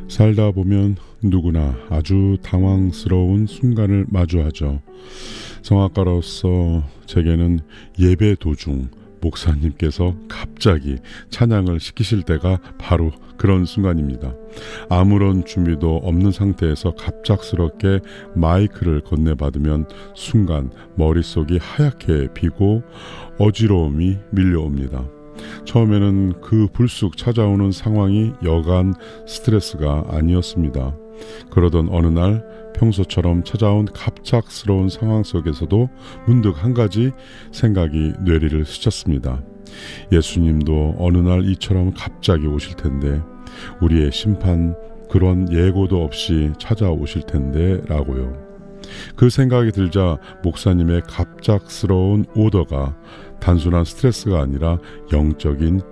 살다 보면 누구나 아주 당황스러운 순간을 마주하죠. 성악가로서 제게는 예배 도중 목사님께서 갑자기 찬양을 시키실 때가 바로 그런 순간입니다. 아무런 준비도 없는 상태에서 갑작스럽게 마이크를 건네받으면 순간 머릿속이 하얗게 비고 어지러움이 밀려옵니다. 처음에는 그 불쑥 찾아오는 상황이 여간 스트레스가 아니었습니다. 그러던 어느 날 평소처럼 찾아온 갑작스러운 상황 속에서도 문득 한 가지 생각이 뇌리를 스쳤습니다. 예수님도 어느 날 이처럼 갑자기 오실 텐데, 우리의 심판 그런 예고도 없이 찾아오실 텐데 라고요. 그 생각이 들자 목사님의 갑작스러운 오더가 단순한 스트레스가 아니라 영적인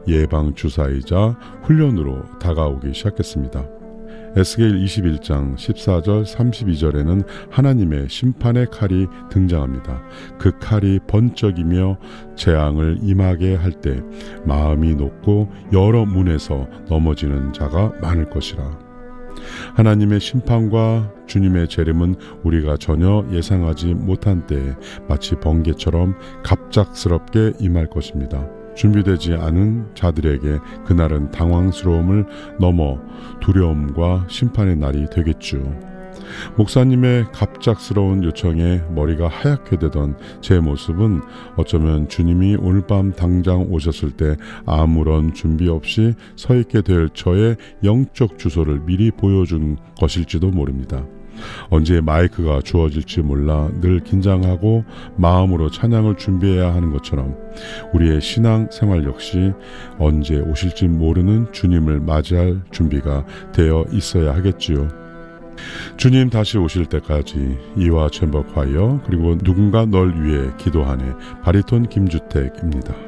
예방주사이자 훈련으로 다가오기 시작했습니다. 에스겔 21장 14절 32절에는 하나님의 심판의 칼이 등장합니다. 그 칼이 번쩍이며 재앙을 임하게 할 때 마음이 높고 여러 문에서 넘어지는 자가 많을 것이라. 하나님의 심판과 주님의 재림은 우리가 전혀 예상하지 못한 때에 마치 번개처럼 갑작스럽게 임할 것입니다. 준비되지 않은 자들에게 그날은 당황스러움을 넘어 두려움과 심판의 날이 되겠죠. 목사님의 갑작스러운 요청에 머리가 하얗게 되던 제 모습은 어쩌면 주님이 오늘 밤 당장 오셨을 때 아무런 준비 없이 서 있게 될 저의 영적 주소를 미리 보여준 것일지도 모릅니다. 언제 마이크가 주어질지 몰라 늘 긴장하고 마음으로 찬양을 준비해야 하는 것처럼 우리의 신앙 생활 역시 언제 오실지 모르는 주님을 맞이할 준비가 되어 있어야 하겠지요. 주님 다시 오실 때까지 이화 챔버 콰이어 그리고 누군가 널 위해 기도하네 바리톤 김주택입니다.